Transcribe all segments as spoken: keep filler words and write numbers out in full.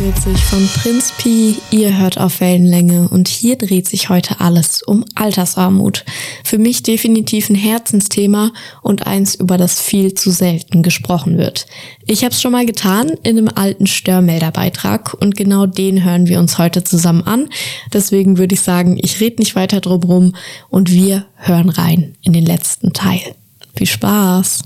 grüßt sich von Prinz Pi, ihr hört auf Wellenlänge und hier dreht sich heute alles um Altersarmut. Für mich definitiv ein Herzensthema und eins, über das viel zu selten gesprochen wird. Ich habe es schon mal getan in einem alten Störmelderbeitrag und genau den hören wir uns heute zusammen an. Deswegen würde ich sagen, ich rede nicht weiter drum rum und wir hören rein in den letzten Teil. Viel Spaß!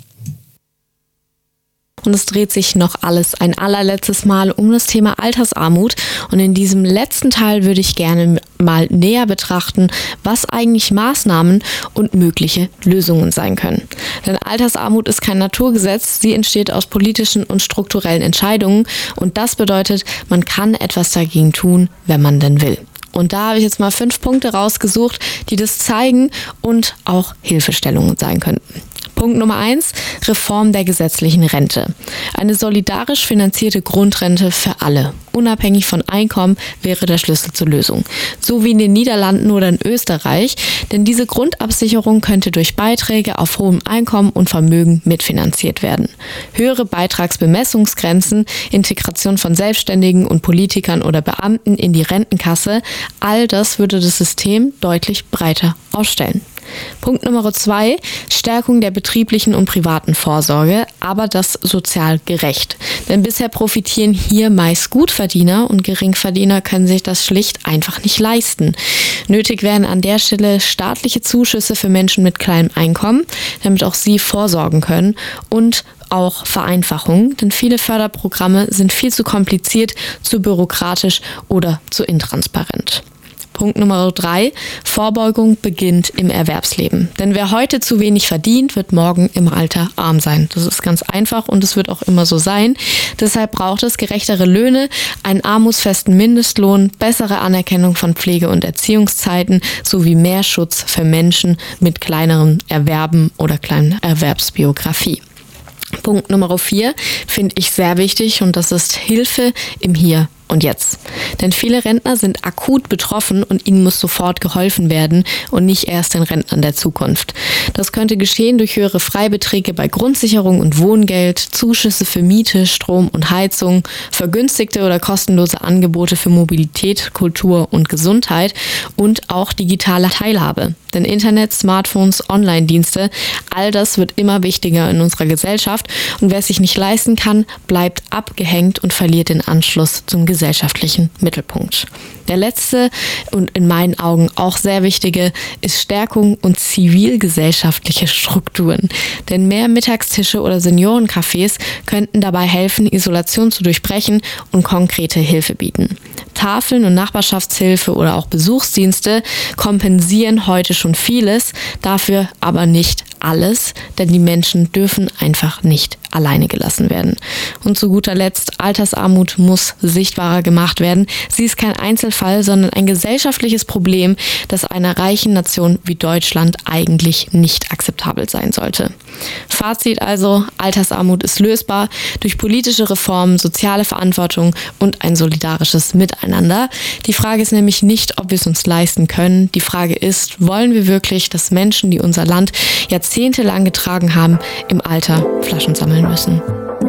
Und es dreht sich noch alles ein allerletztes Mal um das Thema Altersarmut. Und in diesem letzten Teil würde ich gerne mal näher betrachten, was eigentlich Maßnahmen und mögliche Lösungen sein können. Denn Altersarmut ist kein Naturgesetz, sie entsteht aus politischen und strukturellen Entscheidungen. Und das bedeutet, man kann etwas dagegen tun, wenn man denn will. Und da habe ich jetzt mal fünf Punkte rausgesucht, die das zeigen und auch Hilfestellungen sein könnten. Punkt Nummer eins, Reform der gesetzlichen Rente. Eine solidarisch finanzierte Grundrente für alle, unabhängig von Einkommen, wäre der Schlüssel zur Lösung. So wie in den Niederlanden oder in Österreich, denn diese Grundabsicherung könnte durch Beiträge auf hohem Einkommen und Vermögen mitfinanziert werden. Höhere Beitragsbemessungsgrenzen, Integration von Selbstständigen und Politikern oder Beamten in die Rentenkasse, all das würde das System deutlich breiter aufstellen. Punkt Nummer zwei, Stärkung der betrieblichen und privaten Vorsorge, aber das sozial gerecht. Denn bisher profitieren hier meist Gutverdiener und Geringverdiener können sich das schlicht einfach nicht leisten. Nötig wären an der Stelle staatliche Zuschüsse für Menschen mit kleinem Einkommen, damit auch sie vorsorgen können und auch Vereinfachung, denn viele Förderprogramme sind viel zu kompliziert, zu bürokratisch oder zu intransparent. Punkt Nummer drei, Vorbeugung beginnt im Erwerbsleben. Denn wer heute zu wenig verdient, wird morgen im Alter arm sein. Das ist ganz einfach und es wird auch immer so sein. Deshalb braucht es gerechtere Löhne, einen armutsfesten Mindestlohn, bessere Anerkennung von Pflege- und Erziehungszeiten sowie mehr Schutz für Menschen mit kleineren Erwerben oder kleinen Erwerbsbiografie. Punkt Nummer vier finde ich sehr wichtig und das ist Hilfe im Hier und Jetzt. Denn viele Rentner sind akut betroffen und ihnen muss sofort geholfen werden und nicht erst den Rentnern der Zukunft. Das könnte geschehen durch höhere Freibeträge bei Grundsicherung und Wohngeld, Zuschüsse für Miete, Strom und Heizung, vergünstigte oder kostenlose Angebote für Mobilität, Kultur und Gesundheit und auch digitale Teilhabe. Denn Internet, Smartphones, Online-Dienste, all das wird immer wichtiger in unserer Gesellschaft und wer es sich nicht leisten kann, bleibt abgehängt und verliert den Anschluss zum gesellschaftlichen Mittelpunkt. Der letzte und in meinen Augen auch sehr wichtige ist Stärkung und zivilgesellschaftliche Strukturen. Denn mehr Mittagstische oder Seniorencafés könnten dabei helfen, Isolation zu durchbrechen und konkrete Hilfe bieten. Tafeln und Nachbarschaftshilfe oder auch Besuchsdienste kompensieren heute schon vieles, dafür aber nicht alles, denn die Menschen dürfen einfach nicht alleine gelassen werden. Und zu guter Letzt, Altersarmut muss sichtbarer gemacht werden. Sie ist kein Einzelfall, sondern ein gesellschaftliches Problem, das einer reichen Nation wie Deutschland eigentlich nicht akzeptabel sein sollte. Fazit also, Altersarmut ist lösbar durch politische Reformen, soziale Verantwortung und ein solidarisches Miteinander. Die Frage ist nämlich nicht, ob wir es uns leisten können. Die Frage ist, wollen wir wirklich, dass Menschen, die unser Land jahrzehntelang getragen haben, im Alter Flaschen sammeln müssen?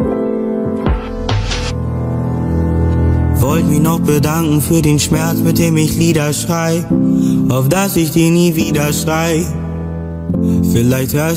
Wollt mich noch bedanken für den Schmerz, mit dem ich Lieder schrei, auf dass ich dir nie wieder schrei. Vielleicht hörst